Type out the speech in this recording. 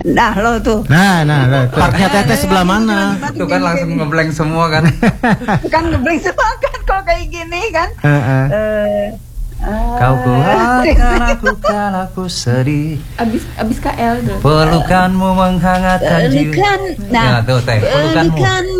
Nah lo tuh. Nah, partnya Teteh sebelah mana? Tuh kan langsung ngeblank semua kan. Kan ngeblank semua kan kalau kayak gini kan. Kau kuatkan aku kalau aku sedih. Abis KL tuh. Pelukanmu menghangatkan jiwa. Nah, Ya tuh Teh, pelukanmu.